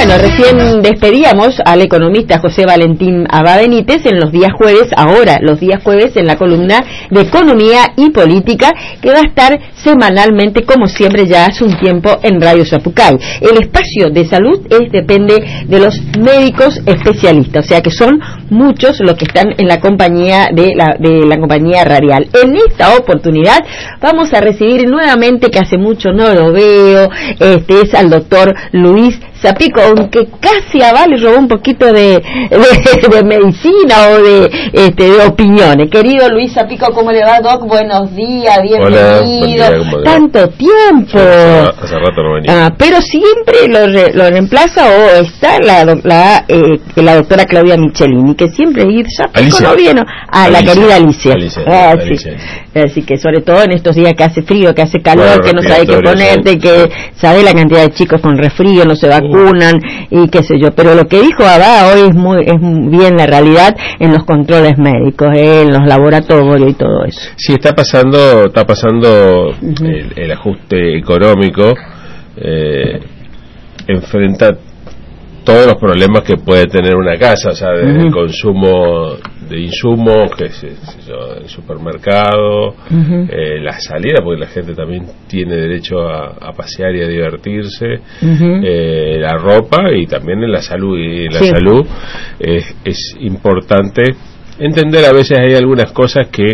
Bueno, recién despedíamos al economista José Valentín Abad Benítez en los días jueves, ahora los días jueves en la columna de Economía y Política, que va a estar semanalmente, como siempre ya hace un tiempo, en Radio Zapucay. El espacio de salud depende de los médicos especialistas, o sea que son muchos los que están en la compañía de la compañía radial. En esta oportunidad vamos a recibir nuevamente, que hace mucho no lo veo, es al doctor Luis Zapico, aunque casi a Abad le robó un poquito de medicina o de opiniones. Querido Luis Zapico, ¿cómo le va, Doc? Buenos días, bienvenido. Hola, buen día, tanto tiempo. Hace rato no venía. Pero siempre lo reemplaza o está la doctora Claudia Michelini, que siempre Zapico no viene. La querida Alicia. Alicia. Sí. Así que sobre todo en estos días que hace frío, que hace calor, que no sabe qué ponerte, que sabe la cantidad de chicos con resfrío, no se vacunan y qué sé yo. Pero lo que dijo Abad hoy es bien la realidad en los controles médicos, en los laboratorios y todo eso. Sí, está pasando el ajuste económico, enfrenta todos los problemas que puede tener una casa, o sea, desde el consumo de insumos, que es el supermercado, la salida, porque la gente también tiene derecho a pasear y a divertirse, la ropa y también en la salud. Y en la salud es importante entender, a veces hay algunas cosas que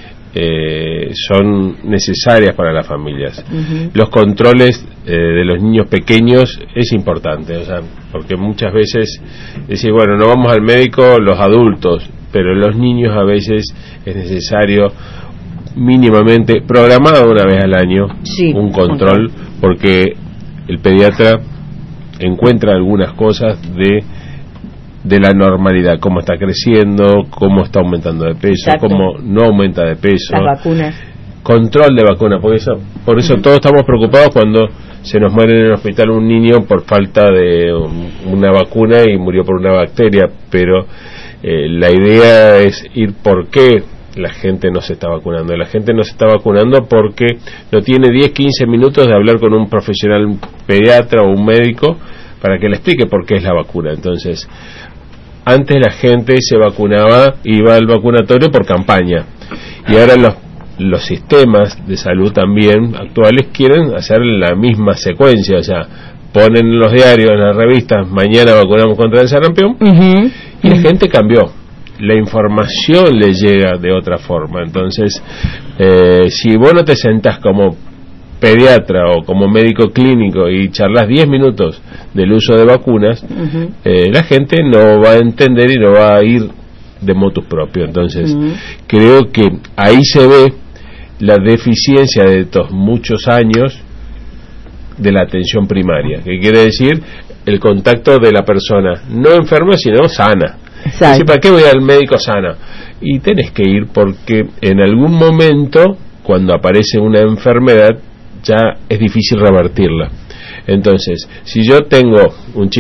son necesarias para las familias. Los controles de los niños pequeños es importante, o sea, porque muchas veces decir, bueno, no vamos al médico los adultos, pero los niños a veces es necesario mínimamente, programado una vez al año, un control, porque el pediatra encuentra algunas cosas de la normalidad, cómo está creciendo, cómo está aumentando de peso, cómo no aumenta de peso, las vacunas, control de vacunas, por eso todos estamos preocupados cuando se nos muere en el hospital un niño por falta de una vacuna y murió por una bacteria, pero la idea es ir por qué la gente no se está vacunando. La gente no se está vacunando porque no tiene 10-15 minutos de hablar con un profesional, un pediatra o un médico, para que le explique por qué es la vacuna. Entonces, antes la gente se vacunaba, iba al vacunatorio por campaña, y ahora los sistemas de salud también actuales quieren hacer la misma secuencia, o sea, ponen en los diarios, en las revistas, mañana vacunamos contra el sarampión, y la gente cambió, la información le llega de otra forma. Entonces, si vos no te sentás como pediatra o como médico clínico y charlas 10 minutos del uso de vacunas, la gente no va a entender y no va a ir de motus propio. Entonces, creo que ahí se ve la deficiencia de estos muchos años de la atención primaria, que quiere decir el contacto de la persona no enferma sino sana. Dice, ¿para qué voy al médico sana? Y tenés que ir porque en algún momento, cuando aparece una enfermedad, ya es difícil revertirla. Entonces, si yo tengo un chico